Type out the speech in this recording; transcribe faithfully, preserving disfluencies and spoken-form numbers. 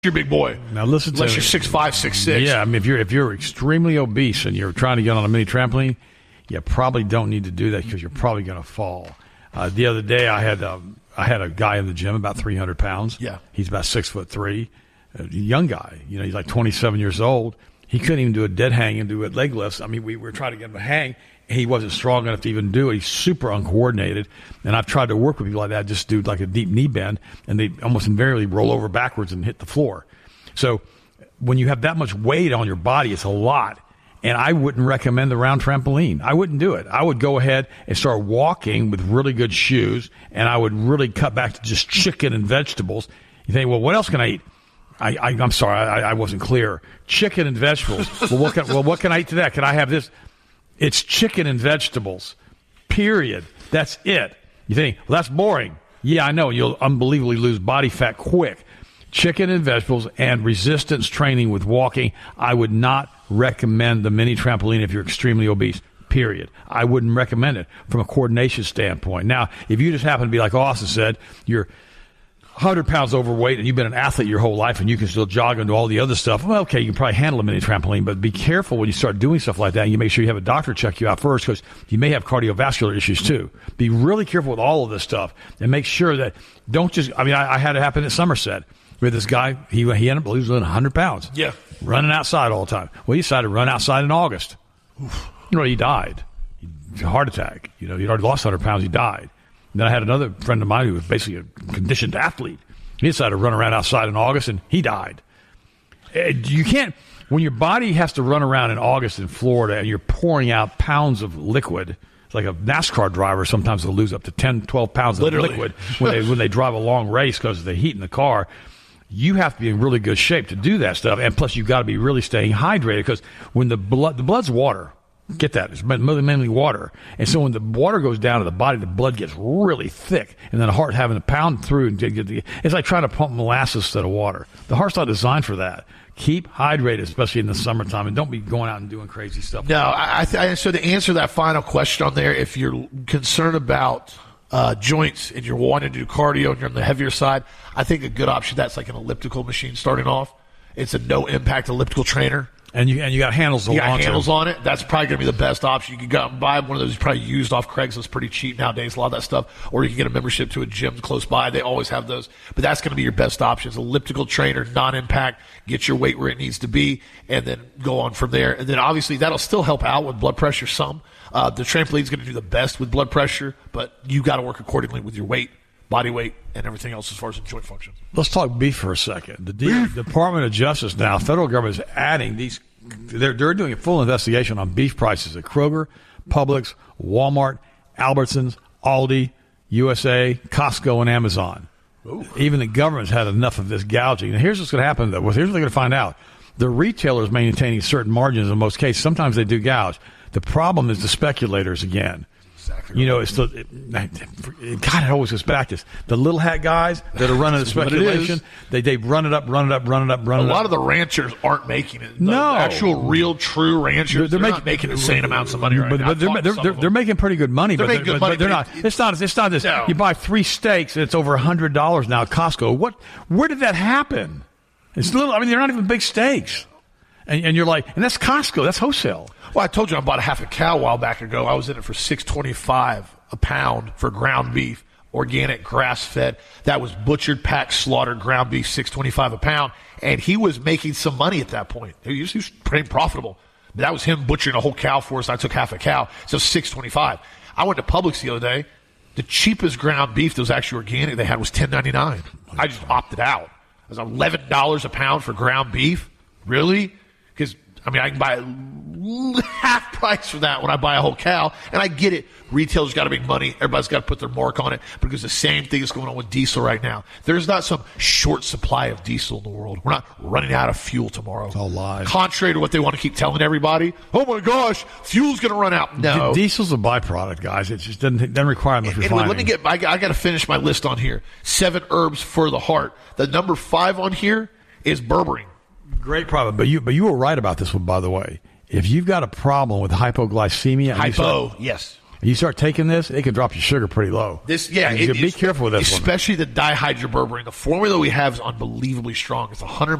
You're a big boy. Now listen to Unless you're six five, six six. Yeah, I mean, if you're if you're extremely obese and you're trying to get on a mini trampoline, you probably don't need to do that because you're probably going to fall. Uh, the other day, I had um, I had a guy in the gym about three hundred pounds. Yeah, he's about six foot three, a young guy. You know, he's like twenty-seven years old. He couldn't even do a dead hang and do a leg lifts. I mean, we were trying to get him to hang. He wasn't strong enough to even do it. He's super uncoordinated. And I've tried to work with people like that, just do like a deep knee bend, and they almost invariably roll over backwards and hit the floor. So when you have that much weight on your body, it's a lot. And I wouldn't recommend the round trampoline. I wouldn't do it. I would go ahead and start walking with really good shoes, and I would really cut back to just chicken and vegetables. You think, well, what else can I eat? I, I, I'm sorry, I, I wasn't clear. Chicken and vegetables. well, what can, well, what can I eat to that? Can I have this? It's chicken and vegetables, period. That's it. You think, well, that's boring. Yeah, I know. You'll unbelievably lose body fat quick. Chicken and vegetables and resistance training with walking. I would not recommend the mini trampoline if you're extremely obese, period. I wouldn't recommend it from a coordination standpoint. Now, if you just happen to be like Austin said, you're one hundred pounds overweight and you've been an athlete your whole life and you can still jog and do all the other stuff, well, okay, you can probably handle a mini trampoline, but be careful when you start doing stuff like that. And you make sure you have a doctor check you out first because you may have cardiovascular issues too. Be really careful with all of this stuff and make sure that don't just, I mean, I, I had it happen at Somerset with this guy. He, he ended up losing one hundred pounds. Yeah. Running outside all the time. Well, he decided to run outside in August. Oof. You know, he died. He, heart attack. You know, he'd already lost one hundred pounds. He died. And then I had another friend of mine who was basically a conditioned athlete. He decided to run around outside in August, and he died. You can't, when your body has to run around in August in Florida and you're pouring out pounds of liquid, it's like a NASCAR driver, sometimes they'll lose up to ten, twelve pounds Literally. of liquid when they when they drive a long race because of the heat in the car. You have to be in really good shape to do that stuff, and plus you've got to be really staying hydrated because when the blood, the blood's water. Get that. It's mainly water. And so when the water goes down to the body, the blood gets really thick. And then the heart having to pound through. And get the, it's like trying to pump molasses instead of water. The heart's not designed for that. Keep hydrated, especially in the summertime. And don't be going out and doing crazy stuff. No, I, I so to answer that final question on there, if you're concerned about uh, joints and you're wanting to do cardio and you're on the heavier side, I think a good option, that's like an elliptical machine starting off. It's a no-impact elliptical trainer. And you and you got handles to you got launch handles them. on it. That's probably going to be the best option. You can go out and buy one of those probably used off Craigslist, pretty cheap nowadays, a lot of that stuff. Or you can get a membership to a gym close by. They always have those. But that's going to be your best option. It's elliptical trainer, non-impact, get your weight where it needs to be, and then go on from there. And then obviously that'll still help out with blood pressure some. Uh, the trampoline's going to do the best with blood pressure, but you got to work accordingly with your weight, body weight, and everything else as far as the joint functions. Let's talk beef for a second. The D- Department of Justice now, federal government is adding these. They're, they're doing a full investigation on beef prices at Kroger, Publix, Walmart, Albertsons, Aldi, U S A, Costco, and Amazon. Ooh. Even the government's had enough of this gouging. Now, here's what's going to happen, though. Well, here's what they're going to find out. The retailers maintaining certain margins in most cases. Sometimes they do gouge. The problem is the speculators again. Exactly. You know, it's the it, God. It always goes back to this. The little hat guys that are running the speculation. They they run it up, run it up, run it up, run a it up. A lot of the ranchers aren't making it. The no, actual, real, true ranchers. They're, they're, they're making, not making insane amounts of money right but, now. But they're, they're, they're, they're making pretty good money. They're but making they're, good but, money. But they're but not. it, it's not. It's not this. No. You buy three steaks and it's over a hundred dollars now at Costco. What? Where did that happen? It's little. I mean, they're not even big steaks. And, and you're like, and that's Costco. That's wholesale. Well, I told you I bought a half a cow a while back ago. I was in it for six twenty-five a pound for ground beef, organic, grass-fed. That was butchered, packed, slaughtered ground beef, six twenty-five a pound. And he was making some money at that point. He was, he was pretty profitable. That was him butchering a whole cow for us. I took half a cow, so six twenty-five. I went to Publix the other day. The cheapest ground beef that was actually organic they had was ten ninety-nine. I just opted out. It was eleven dollars a pound for ground beef. Really? Because, I mean, I can buy half price for that when I buy a whole cow. And I get it. Retailers got to make money. Everybody's got to put their mark on it. Because the same thing is going on with diesel right now. There's not some short supply of diesel in the world. We're not running out of fuel tomorrow. It's all lies. Contrary to what they want to keep telling everybody. Oh, my gosh, fuel's going to run out. No. D- Diesel's a byproduct, guys. It just doesn't, doesn't require much refining. Anyway, let me get, I, I got to finish my list on here. Seven herbs for the heart. The number five on here is berberine. Great problem. But you but you were right about this one, by the way. If you've got a problem with hypoglycemia. Hypo, start, yes. You start taking this, it can drop your sugar pretty low. This, yeah, you it, be careful with this especially one. the dihydroberberine. The formula we have is unbelievably strong. It's one hundred